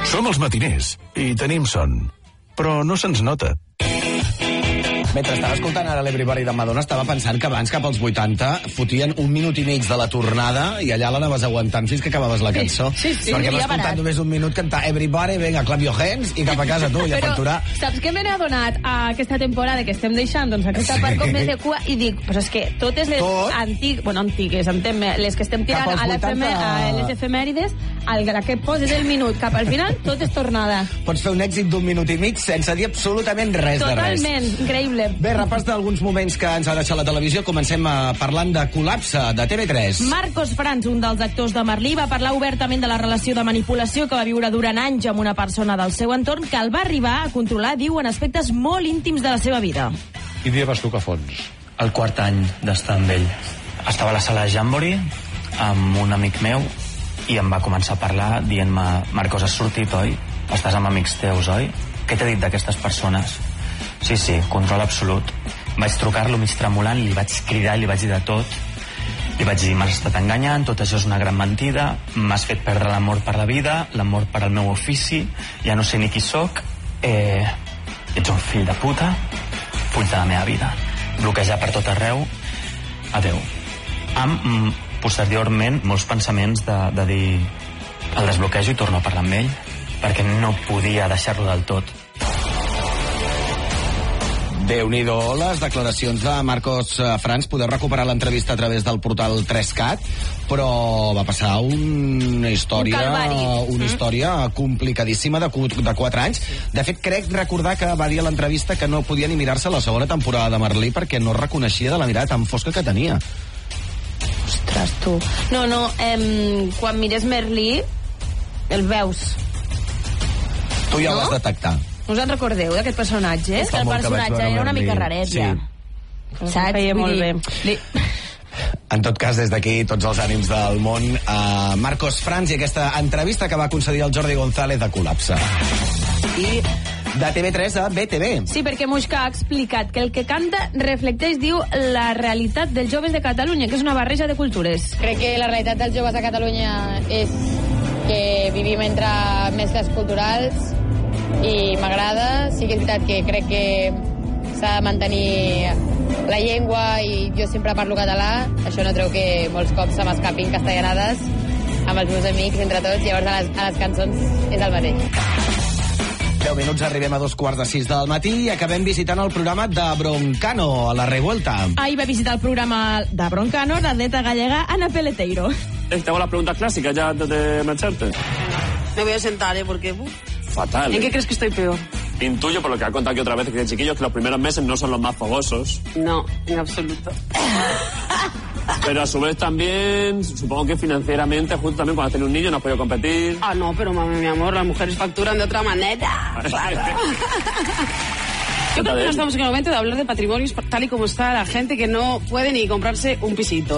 Som els matiners i tenim son, però no se'ns nota. Mentre estava escoltant ara l'Everybody de Madonna, estava pensant que abans, cap als 80, fotien 1 minut i mig de la tornada i allà l'anaves aguantant fins que acabaves la cançó. Sí, perquè vas escoltant només 1 minut cantar Everybody, venga, clap your hands i cap a casa tu, i a facturar. Saps què me n'he adonat a aquesta temporada que estem deixant, doncs aquesta part com més de cua, i dic, però és que totes les antigues, les que estem tirant a les efemèrides, el que poses el minut cap al final, tot és tornada. Pots fer un èxit d'1 minut i mig sense dir absolutament res de res. Totalment, increïble. Bé, repàs d'alguns moments que ens ha deixat la televisió. Comencem parlant de Col·lapse, de TV3. Marcos Franz, un dels actors de Merlí, va parlar obertament de la relació de manipulació que va viure durant anys amb una persona del seu entorn que el va arribar a controlar, diu, en aspectes molt íntims de la seva vida. Quin dia vas tocar fons? El 4 any d'estar amb ell. Estava a la sala de Jamboree amb un amic meu i em va començar a parlar dient-me: Marcos, has sortit, oi? Estàs amb amics teus, oi? Què t'he dit d'aquestes persones? Sí, control absolut. Vaig trucar-lo mig tremolant, li vaig cridar i li vaig dir de tot. Li vaig dir: m'has estat enganyant, tot això és una gran mentida, m'has fet perdre l'amor per la vida, l'amor per al meu ofici, ja no sé ni qui sóc, ets un fill de puta, fuig de la meva vida. Bloquejar per tot arreu, adeu. Amb, posteriorment, molts pensaments de dir: el desbloquejo i torno a parlar amb ell, perquè no podia deixar-lo del tot. Déu-n'hi-do, les declaracions de Marcos Franz. Podeu recuperar l'entrevista a través del portal 3CAT, però va passar una història complicadíssima de 4 anys. De fet, crec recordar que va dir a l'entrevista que no podia ni mirar-se la segona temporada de Merlí perquè no reconeixia de la mirada tan fosca que tenia. Ostres, tu. No, quan mires Merlí, el veus. Tu ja ho vas detectar. Us en recordeu d'aquest personatge? És que el personatge era una mica raret, ja. Saps? Feia molt bé. En tot cas, des d'aquí, tots els ànims del món a Marcos Franz i aquesta entrevista que va concedir el Jordi González de Col·lapse. I de TV3 a BTV. Sí, perquè Muixca ha explicat que el que canta reflecteix, diu, la realitat dels joves de Catalunya, que és una barreja de cultures. Crec que la realitat dels joves de Catalunya és que vivim entre mescles culturals i m'agrada. Sí que és veritat que crec que s'ha de mantenir la llengua i jo sempre parlo català. Això no treu que molts cops se m'escapin castellanades amb els meus amics, entre tots. Llavors a les cançons és el mateix. 10 minuts, arribem a 5:45 del matí i acabem visitant el programa de Broncano, a la Revuelta. Ahir va visitar el programa de Broncano la neta gallega Ana Peleteiro. Te hago las preguntas clásicas ya antes de marcharte. Me voy a sentar, porque... Fatal. ¿En qué crees que estoy peor? Intuyo, por lo que ha contado aquí otra vez, que chiquillos, que los primeros meses no son los más fogosos. No, en absoluto. Pero a su vez también, supongo que financieramente, justo también cuando has tenido un niño no has podido competir. Ah, no, pero mami, mi amor, las mujeres facturan de otra manera. Claro. Yo creo que no estamos en el momento de hablar de patrimonios tal y como está la gente que no puede ni comprarse un pisito.